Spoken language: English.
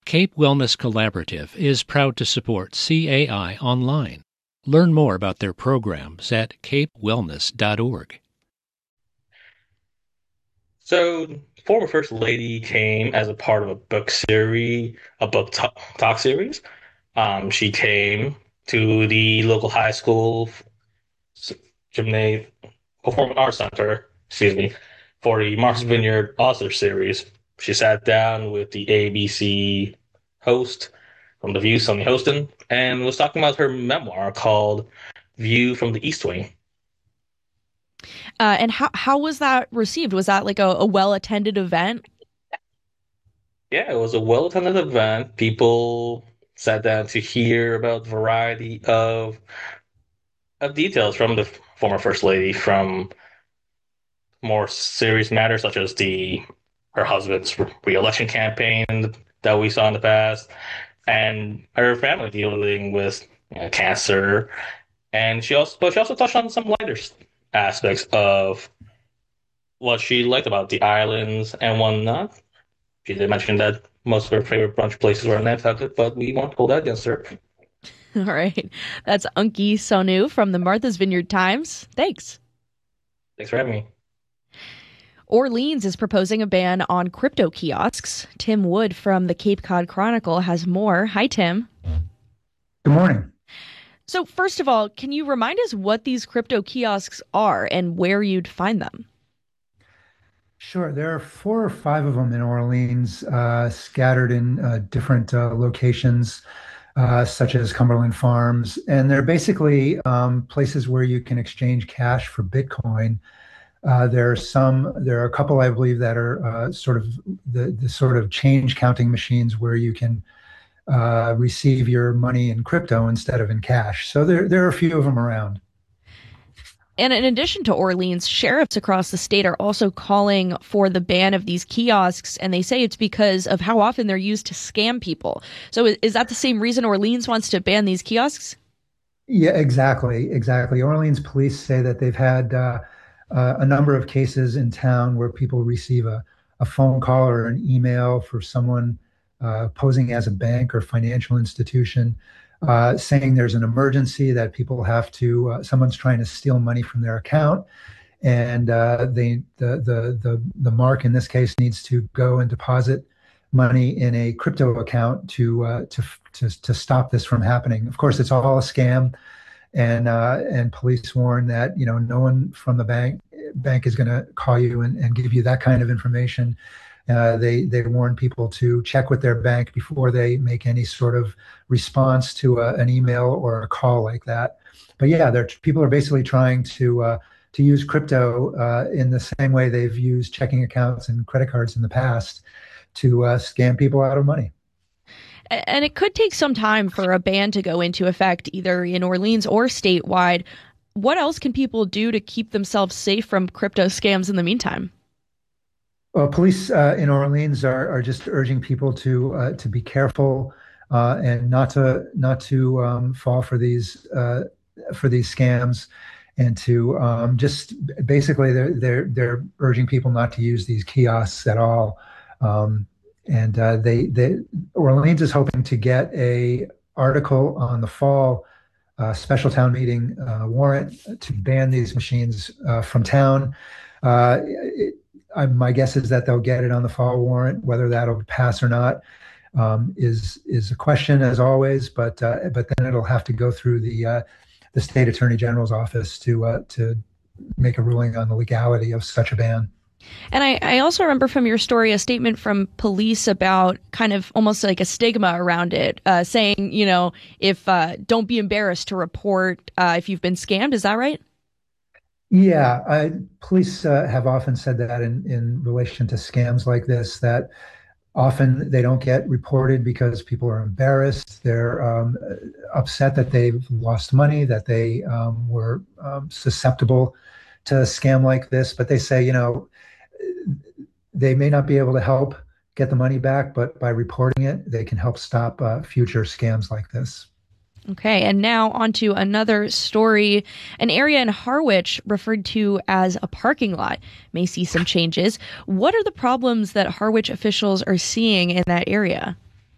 Cape Wellness Collaborative is proud to support CAI Online. Learn more about their programs at capewellness.org. So, former First Lady came as a part of a book series, a book talk series. She came to the local high school gymnasium, Performing Arts Center, excuse me, for the Martha's Vineyard Author Series. She sat down with the ABC host from The View, Sonny Hostin, and was talking about her memoir called View from the East Wing. And how was that received? Was that like a well-attended event? Yeah, it was a well-attended event. People sat down to hear about a variety of details from the former First Lady, from more serious matters such as the her husband's re-election campaign that we saw in the past, and her family dealing with cancer. And but she also touched on some lighter aspects of what she liked about the islands and whatnot. She did mention that most of her favorite brunch places were in Nantucket, but we won't hold that against her. All right. That's Unki Sonu from the Martha's Vineyard Times. Thanks. Thanks for having me. Orleans is proposing a ban on crypto kiosks. Tim Wood from the Cape Cod Chronicle has more. Hi, Tim. Good morning. So first of all, can you remind us what these crypto kiosks are and where you'd find them? Sure. There are 4 or 5 of them in Orleans, scattered in different locations, such as Cumberland Farms. And they're basically places where you can exchange cash for Bitcoin. There are a couple, I believe, that are sort of the sort of change counting machines where you can receive your money in crypto instead of in cash. So there are a few of them around. And in addition to Orleans, sheriffs across the state are also calling for the ban of these kiosks, and they say it's because of how often they're used to scam people. So is that the same reason Orleans wants to ban these kiosks? Yeah, exactly. Orleans police say that they've had a number of cases in town where people receive a phone call or an email for someone posing as a bank or financial institution, saying there's an emergency, that people have to, someone's trying to steal money from their account, and the mark in this case needs to go and deposit money in a crypto account to stop this from happening. Of course, it's all a scam, and police warn that no one from the bank is going to call you and give you that kind of information. They warn people to check with their bank before they make any sort of response to an email or a call like that. But yeah, people are basically trying to use crypto in the same way they've used checking accounts and credit cards in the past to scam people out of money. And it could take some time for a ban to go into effect, either in Orleans or statewide. What else can people do to keep themselves safe from crypto scams in the meantime? Well, police in Orleans are just urging people to be careful and not to fall for these scams, and to just basically they're urging people not to use these kiosks at all. And Orleans is hoping to get a article on the fall special town meeting warrant to ban these machines from town. My guess is that they'll get it on the fall warrant. Whether that'll pass or not is a question, as always. But then it'll have to go through the state attorney general's office to make a ruling on the legality of such a ban. And I also remember from your story a statement from police about kind of almost like a stigma around it, saying, if don't be embarrassed to report if you've been scammed. Is that right? Yeah, police have often said that in relation to scams like this, that often they don't get reported because people are embarrassed. They're upset that they've lost money, that they were susceptible to a scam like this. But they say, they may not be able to help get the money back, but by reporting it, they can help stop future scams like this. Okay, and now on to another story. An area in Harwich referred to as a parking lot may see some changes. What are the problems that Harwich officials are seeing in that area?